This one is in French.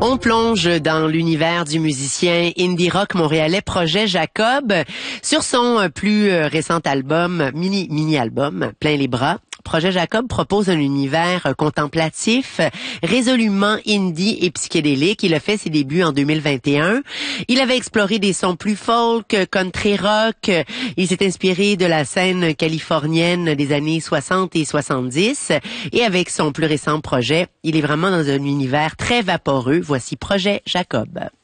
On plonge dans l'univers du musicien indie rock montréalais Projet Jacob. Sur son plus récent album, mini-album, Plein les bras, Projet Jacob propose un univers contemplatif, résolument indie et psychédélique. Il a fait ses débuts en 2021. Il avait exploré des sons plus folk, country rock. Il s'est inspiré de la scène californienne des années 60 et 70. Et avec son plus récent projet, il est vraiment dans un univers très vaporeux. Voici Projet Jacob.